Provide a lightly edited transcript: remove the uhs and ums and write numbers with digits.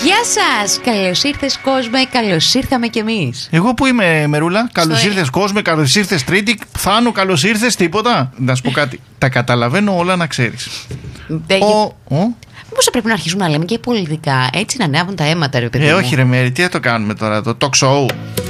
Γεια σας! Καλώς ήρθες κόσμε, καλώς ήρθαμε κι εμείς. Εγώ που είμαι, Μερούλα? Καλώς ήρθες κόσμε, καλώς ήρθες Τρίτη. Θάνο, καλώς ήρθες, τίποτα? Να σου πω κάτι. Τα καταλαβαίνω όλα, να ξέρεις. Μήπως θα πρέπει να αρχίσουμε να λέμε και πολιτικά, έτσι να ανέβουν τα αίματα, ρε παιδί μου? Όχι ρε Μέρη, τι θα το κάνουμε τώρα, το talk show?